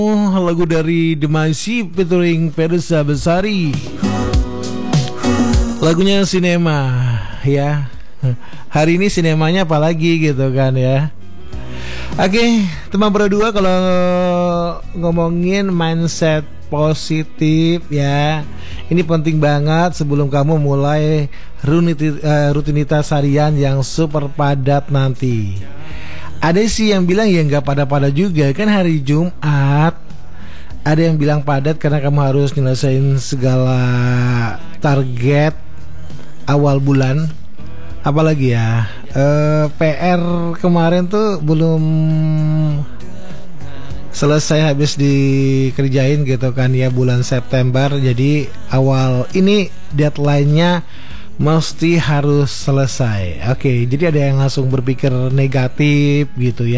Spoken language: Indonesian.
Lagu dari The Massive featuring Firza Besari. Lagunya Sinema ya. Hari ini sinemanya apalagi gitu kan ya. Oke, teman berdua, kalau ngomongin mindset positif ya, ini penting banget sebelum kamu mulai rutinitas harian yang super padat nanti. Ada sih yang bilang ya nggak pada-pada juga, kan hari Jumat. Ada yang bilang padat karena kamu harus nyelesain segala target awal bulan. Apalagi ya, PR kemarin tuh belum selesai habis dikerjain gitu kan ya, bulan September. Jadi awal ini deadline-nya mesti harus selesai. Oke, jadi ada yang langsung berpikir negatif gitu ya.